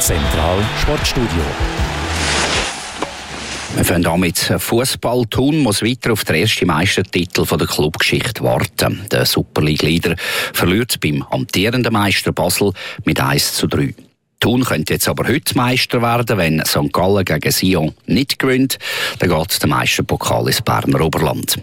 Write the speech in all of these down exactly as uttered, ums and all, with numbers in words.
Zentral Sportstudio. Wir fangen an mit Fußball. Thun muss weiter auf den ersten Meistertitel der Clubgeschichte warten. Der Super League-Leader verliert beim amtierenden Meister Basel mit eins zu drei. Thun könnte jetzt aber heute Meister werden, wenn Sankt Gallen gegen Sion nicht gewinnt. Dann geht der Meisterpokal ins Berner Oberland.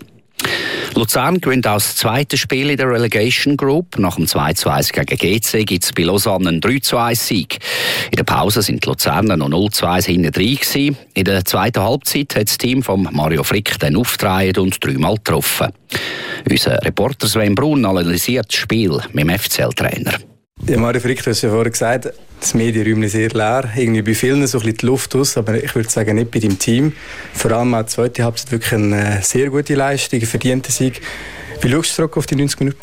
Luzern gewinnt auch das zweite Spiel in der Relegation Group. Nach dem zwei zu eins gegen G C gibt es bei Lausanne einen drei zu eins Sieg. In der Pause sind die Luzerner noch null zu eins hinten drin gewesen. In der zweiten Halbzeit hat das Team von Mario Frick dann aufgedreht und dreimal getroffen. Unser Reporter Sven Brun analysiert das Spiel mit dem F C L-Trainer. Ja, Mario Frick, du hast ja vorhin gesagt, das Medienräumchen ist sehr leer. Irgendwie bei vielen so ein bisschen die Luft aus, aber ich würde sagen, nicht bei deinem Team. Vor allem auch die zweite Halbzeit wirklich eine sehr gute Leistung, ein verdienter Sieg. Wie schaust du zurück auf die neunzig Minuten?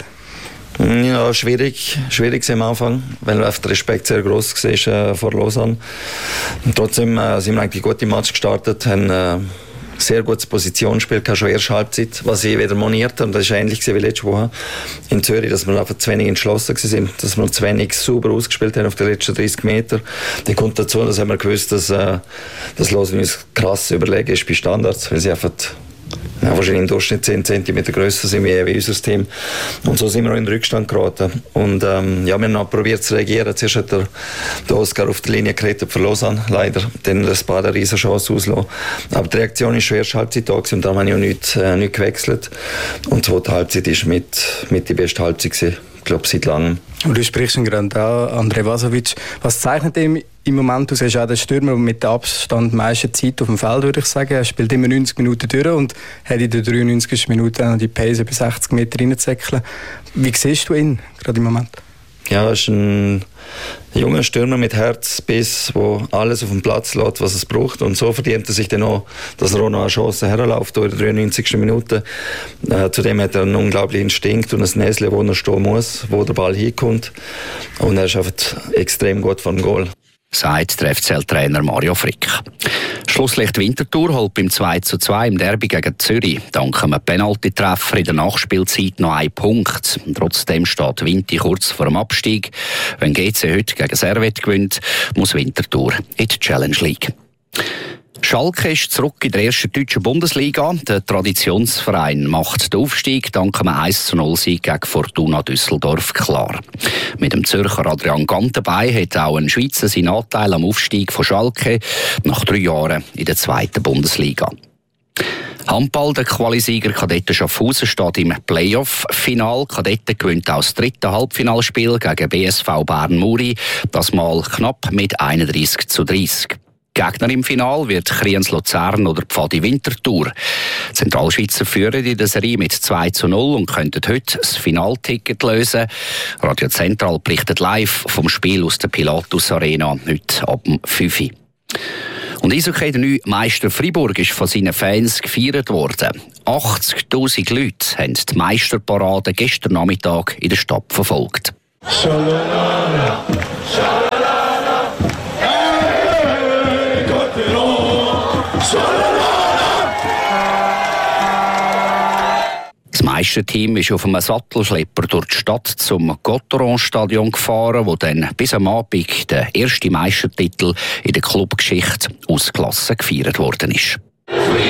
Ja, schwierig, schwierig am Anfang, weil der Respekt sehr gross war äh, vor Lausanne. Und trotzdem äh, sind wir eigentlich gut im Match gestartet, haben äh, sehr gutes Positionsspiel, schon erste Halbzeit, was ich wieder moniert habe. Das war ähnlich wie letzte Woche in Zürich, dass wir einfach zu wenig entschlossen waren, dass wir zu wenig sauber ausgespielt haben auf den letzten dreißig Metern. Dann kommt dazu, dass haben wir gewusst, dass, äh, dass Lausanne uns krass überlegen ist bei Standards, weil sie einfach ja, wahrscheinlich im Durchschnitt zehn Zentimeter grösser sind wie, wie unser Team. Und so sind wir auch in den Rückstand geraten. Und ähm, ja, wir haben noch probiert zu reagieren. Zuerst hat der, der Oscar auf die Linie gerettet für Lausanne, leider. Dann das Bad eine riesen Chance auslassen. Aber die Reaktion ist schon erst Halbzeit da gewesen, und darum habe ich auch nichts, äh, nichts gewechselt. Und die zweite Halbzeit war mit, mit die beste Halbzeit gewesen. Ich glaube, seit langem. Und du sprichst schon gerade an, Andrej Vasovic. Was zeichnet ihm im Moment aus? Er ist auch der Stürmer mit dem Abstand meiste Zeit auf dem Feld, würde ich sagen. Er spielt immer neunzig Minuten durch und hat in der dreiundneunzigsten Minute auch noch die Pace über sechzig Meter reinzuzäckeln. Wie siehst du ihn gerade im Moment? Ja, er ist ein junger Stürmer mit Herzbiss, der alles auf dem Platz lässt, was es braucht. Und so verdient er sich dann auch, dass er auch noch eine Chance herläuft in der dreiundneunzigsten Minute. Äh, zudem hat er einen unglaublichen Instinkt und ein Näschen, wo er stehen muss, wo der Ball hinkommt. Und er ist einfach extrem gut vom Goal. Sagt der F C L-Trainer Mario Frick. Schlusslicht Winterthur holt beim zwei zu zwei im Derby gegen Zürich dank einem Penalty-Treffer in der Nachspielzeit noch einen Punkt. Trotzdem steht Winti kurz vor dem Abstieg. Wenn G C heute gegen Servette gewinnt, muss Winterthur in die Challenge League. Schalke ist zurück in der ersten deutschen Bundesliga. Der Traditionsverein macht den Aufstieg dank einem eins zu null Sieg gegen Fortuna Düsseldorf klar. Mit dem Zürcher Adrian Gantenbein hat auch ein Schweizer seinen Anteil am Aufstieg von Schalke nach drei Jahren in der zweiten Bundesliga. Handball, der Qualisieger Kadetten Schaffhausen steht im Playoff-Final. Kadetten gewinnt auch das dritte Halbfinalspiel gegen B S V Bern-Muri, das mal knapp mit einunddreissig zu dreißig. Gegner im Final wird Kriens Luzern oder Pfadi Winterthur. Die Zentralschweizer führen in der Serie mit zwei zu null und könnten heute das Finalticket lösen. Radio Zentral berichtet live vom Spiel aus der Pilatus Arena heute ab fünf Uhr. Und Eishockey, der neue Meister Freiburg, ist von seinen Fans gefeiert worden. achtzigtausend Leute haben die Meisterparade gestern Nachmittag in der Stadt verfolgt. Shalom. Shalom. Das Meisterteam ist auf einem Sattelschlepper durch die Stadt zum Gotteron-Stadion gefahren, wo dann bis am Abend der erste Meistertitel in der Clubgeschichte ausgelassen gefeiert worden ist.